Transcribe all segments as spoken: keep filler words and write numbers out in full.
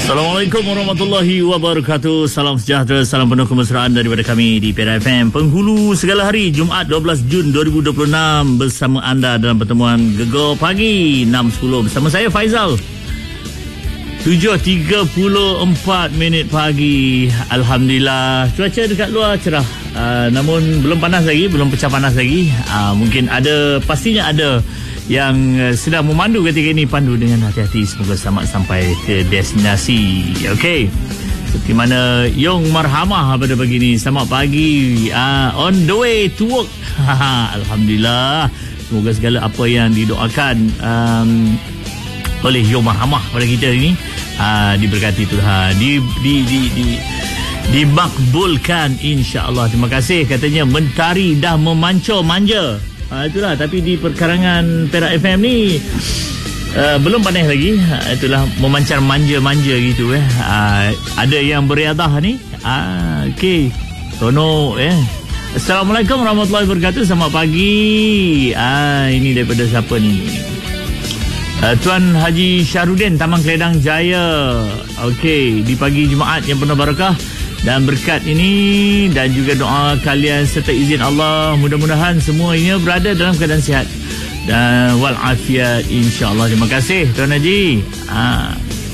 Assalamualaikum warahmatullahi wabarakatuh. Salam sejahtera, salam penuh kemesraan daripada kami di Perak F M Penghulu segala hari, Jumaat dua belas Jun dua ribu dua puluh enam, bersama anda dalam pertemuan Gegar Pagi enam sepuluh bersama saya Faizal. tujuh tiga puluh empat minit pagi. Alhamdulillah, cuaca dekat luar cerah, uh, namun belum panas lagi, belum pecah panas lagi. uh, Mungkin ada, pastinya ada yang uh, sedang memandu ketika ini. Pandu dengan hati-hati, semoga selamat sampai ke destinasi. Okey, seperti mana Yong Marhamah pada pagi ini. Selamat pagi, uh, on the way to work. Alhamdulillah, semoga segala apa yang didoakan um, oleh Yong Marhamah pada kita ini uh, diberkati Tuhan, di di di, di dimakbulkan insya-Allah. Terima kasih. Katanya mentari dah memancur manja. Uh, itulah, tapi di perkarangan Perak F M ni uh, belum panas lagi. Uh, itulah, memancar manja-manja gitu eh. Uh, ada yang beriadah ni. Uh, Okey. Tono eh. Assalamualaikum warahmatullahi wabarakatuh. Selamat pagi. Ah, uh, ini daripada siapa ni? Uh, Tuan Haji Syahrudin, Taman Keledang Jaya. Okey, di pagi Jumaat yang penuh barakah dan berkat ini, dan juga doa kalian serta izin Allah, mudah-mudahan semuanya berada dalam keadaan sihat dan walafiat insya-Allah. Terima kasih Tuan Haji. Ha.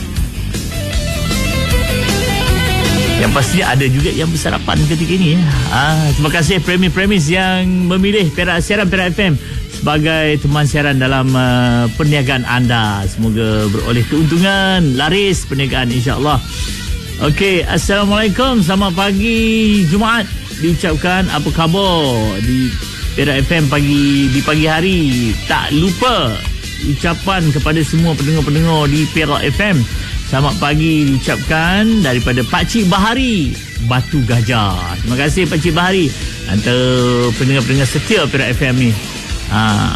Yang pastinya ada juga yang bersarapan ketika ini. Ha. Terima kasih premis-premis yang memilih Perak, siaran Perak F M sebagai teman siaran dalam uh, perniagaan anda. Semoga beroleh keuntungan, laris perniagaan insya-Allah. Okey, Assalamualaikum, selamat pagi Jumaat diucapkan. Apa khabar di Perak F M pagi di pagi hari? Tak lupa ucapan kepada semua pendengar-pendengar di Perak F M. Selamat pagi diucapkan daripada Pakcik Bahari, Batu Gajah. Terima kasih Pakcik Bahari, antara pendengar-pendengar setia Perak F M ni. Ha.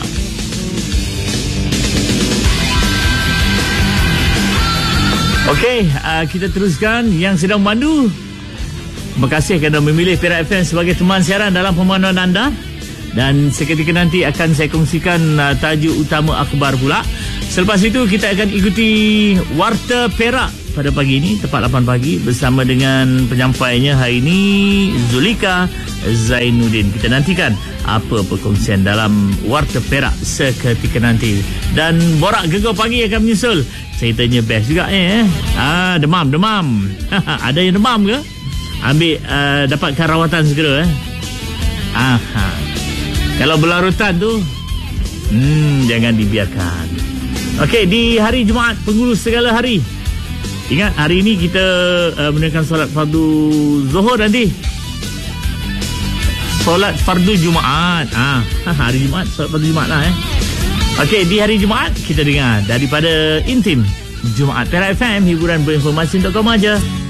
Okey, uh, kita teruskan yang sedang memandu. Terima kasih kerana memilih Perak F M sebagai teman siaran dalam pemanduan anda. Dan seketika nanti akan saya kongsikan uh, tajuk utama akhbar pula. Selepas itu kita akan ikuti Warta Perak pada pagi ini, tepat lapan pagi, bersama dengan penyampainya hari ini, Zulika Zainuddin. Kita nantikan apa perkongsian dalam Warta Perak seketika nanti. Dan Borak Gegar Pagi akan menyusul. Ceritanya best juga eh. Ah, demam, demam. Ada yang demam ke? Ambil uh, dapatkan rawatan segera eh. Aha. Kalau berlarutan tu, hmm, jangan dibiarkan. Okey, di hari Jumaat Penghulu segala hari. Ingat, hari ini kita uh, menunaikan solat fardu Zuhur nanti. Solat fardu Jumaat. Ah, hari Jumaat, solat fardu Jumaat lah eh. Okey, di hari Jumaat kita dengar daripada Intim Jumaat Perak F M, hiburan berinformasi untuk kamu aja.